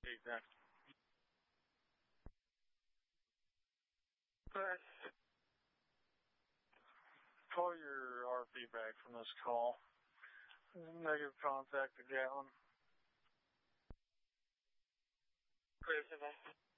Exactly. But call your RP back from this call. Negative contact to Gatlin. Clear, 7.